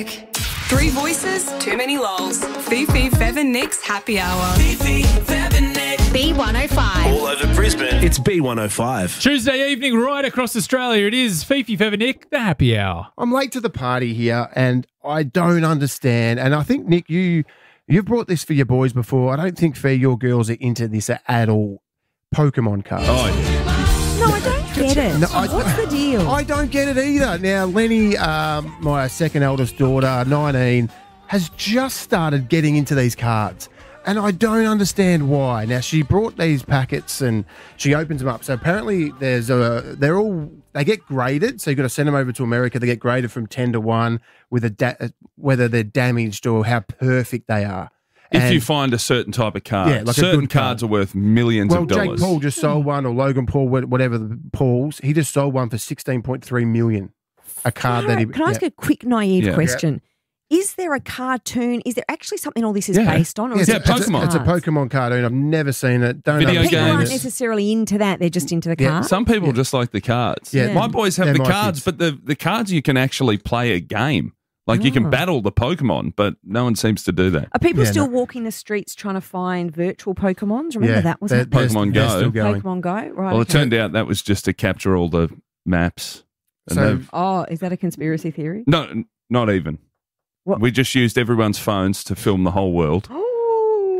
Three voices, too many lols. Fifi, Fev and Nick's Happy Hour. Fifi, Fev and Nick. B105. All over Brisbane, it's B105. Tuesday evening, right across Australia, it is Fifi, Fev and Nick, the Happy Hour. I'm late to the party here, and I don't understand. And I think, Nick, you've brought this for your boys before. I don't think, Fee, your girls are into this at all. Pokemon cards. Oh, yeah. No, I don't get it. No, What's the deal? I don't get it either. Now, Lenny, my second eldest daughter, 19, has just started getting into these cards. And I don't understand why. Now, she brought these packets and she opens them up. So apparently they get graded. So you've got to send them over to America. They get graded from 10 to 1 with whether they're damaged or how perfect they are. If you find a certain type of card, yeah, like certain cards are worth millions of dollars. Jake Paul just sold one, or Logan Paul, whatever the Pauls, he just sold one for $16.3 million. A card that he... Can I ask a quick naive question? Is there a cartoon? Is there actually something all this is based on? Or is it Pokemon. It's a Pokemon cartoon. I've never seen it. Video People aren't games. necessarily into that. They're just into the cards. Some people just like the cards. Yeah. My boys have They're the my cards, kids. but the cards you can actually play a game. Like you can battle the Pokemon, but no one seems to do that. Are people still walking the streets trying to find virtual Pokemons? Remember that was Pokemon they're Go. still going. Pokemon Go, right? Well, it turned out that was just to capture all the maps. And is that a conspiracy theory? no, not even. What? We just used everyone's phones to film the whole world.